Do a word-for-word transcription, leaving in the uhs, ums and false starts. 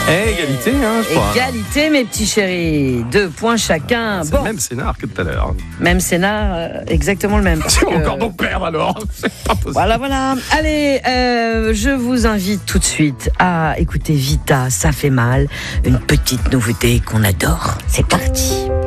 Eh, égalité, hein, je crois. Égalité, mes petits chéris. Deux points chacun. C'est bon. le même scénar que tout à l'heure. Même scénar, euh, exactement le même. C'est que... encore donc perdre alors. C'est pas possible. Voilà, voilà. Allez, euh, je vous invite tout de suite à écouter Vita, ça fait mal. Une petite nouveauté qu'on adore. C'est parti.